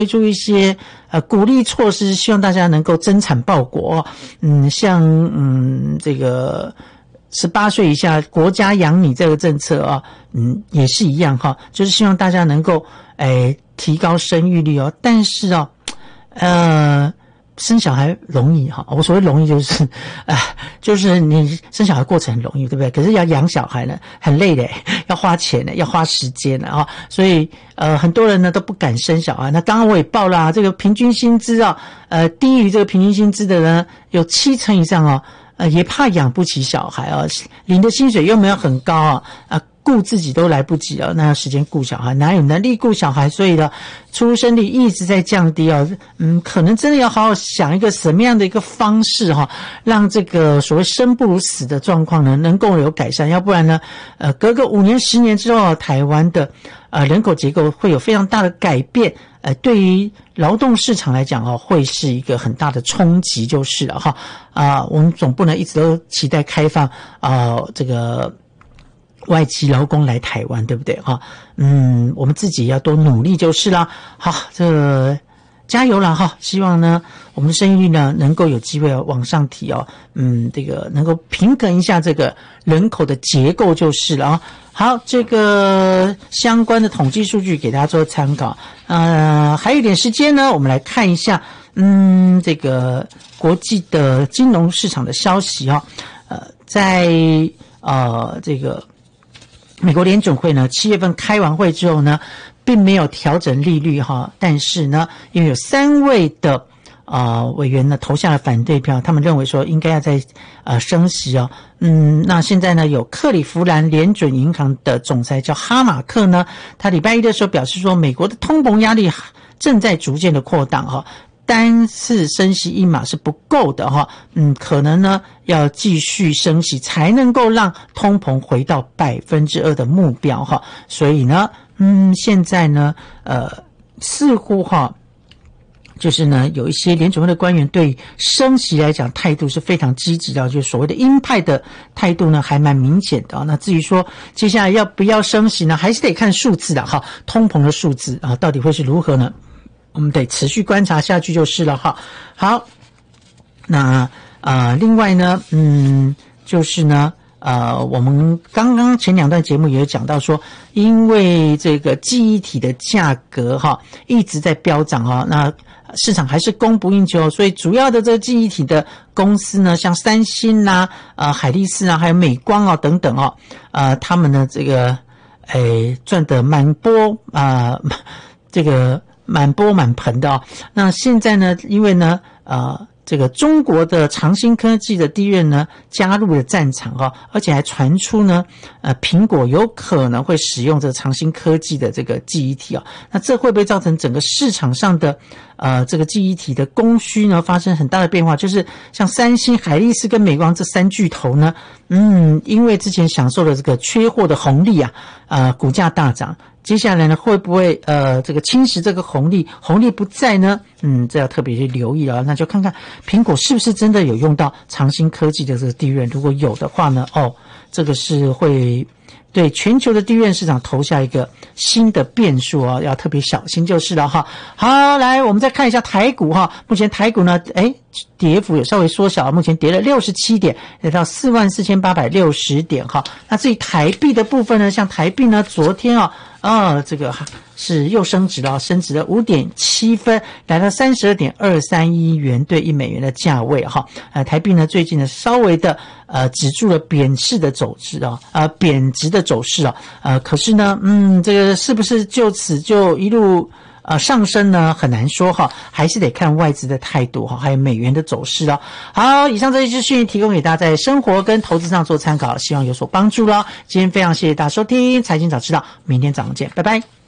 推出一些鼓励措施，希望大家能够增产报国。像这个18岁以下国家养你这个政策啊，也是一样哈，就是希望大家能够提高生育率哦。但是生小孩容易哈，我所谓容易就是你生小孩过程很容易，对不对？可是要养小孩呢，很累的，要花钱的，要花时间的啊。所以很多人呢都不敢生小孩。那刚刚我也报了这个平均薪资低于这个平均薪资的人有70%以上也怕养不起小孩领的薪水又没有很高顾自己都来不及那有时间顾小孩，哪有能力顾小孩？所以呢，出生率一直在降低可能真的要好好想一个什么样的一个方式让这个所谓生不如死的状况呢能够有改善，要不然呢隔个5年10年之后台湾的人口结构会有非常大的改变，对于劳动市场来讲会是一个很大的冲击就是了我们总不能一直都期待开放这个外籍劳工来台湾，对不对我们自己要多努力就是啦。好，这个加油啦希望呢我们的生育率呢能够有机会往上提这个能够平衡一下这个人口的结构就是了好，这个相关的统计数据给大家做参考。还有一点时间呢，我们来看一下这个国际的金融市场的消息在这个美国联准会呢7月份开完会之后呢并没有调整利率但是呢因为有3位的委员呢投下了反对票，他们认为说应该要再升息那现在呢有克利夫兰联准银行的总裁叫哈马克呢，他礼拜一的时候表示说美国的通膨压力正在逐渐的扩大单次升息1码是不够的可能呢要继续升息才能够让通膨回到2%的目标所以呢现在呢似乎就是呢有一些联准会的官员对升息来讲态度是非常积极的，就是所谓的鹰派的态度呢还蛮明显的那至于说接下来要不要升息呢，还是得看数字的通膨的数字到底会是如何呢，我们得持续观察下去就是了好，那另外呢就是呢我们刚刚前2段节目也有讲到说，因为这个记忆体的价格一直在飙涨那市场还是供不应求，所以主要的这个记忆体的公司呢，像三星海力士还有美光等等他们呢这个赚得满钵这个满钵满盆的那现在呢因为呢这个中国的长兴科技的第一任呢加入了战场而且还传出呢苹果有可能会使用这个长兴科技的这个记忆体那这会不会造成整个市场上的这个记忆体的供需呢发生很大的变化，就是像三星、海力士跟美光这3巨头呢因为之前享受了这个缺货的红利股价大涨，接下来呢会不会这个侵蚀这个红利不在呢这要特别去留意那就看看苹果是不是真的有用到长兴科技的这个地缘，如果有的话呢这个是会对全球的地缘市场投下一个新的变数要特别小心就是了好，来我们再看一下台股目前台股呢跌幅也稍微缩小，目前跌了67点，来到44,860点那至于台币的部分呢，像台币呢昨天这个是又升值了5.7分，来到32.231元对1美元的价位台币呢最近呢稍微的止住了贬值的走势可是呢这个是不是就此就一路上升呢很难说还是得看外资的态度还有美元的走势好，以上这些资讯提供给大家在生活跟投资上做参考，希望有所帮助今天非常谢谢大家收听财经早知道，明天早上见，拜拜。